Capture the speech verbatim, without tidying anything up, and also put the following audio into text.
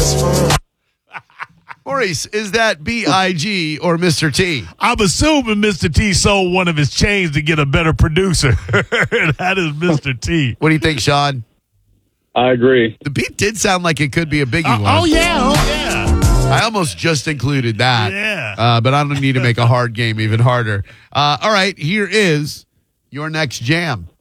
Maurice, is that B I G or Mister T? I'm assuming Mister T sold one of his chains to get a better producer. That is Mister T. What do you think, Sean? I agree. The beat did sound like it could be a biggie Uh, one. oh, yeah. Oh, yeah. I almost just included that. Yeah. Uh, but I don't need to make a hard game even harder. Uh, all right, here is your next jam.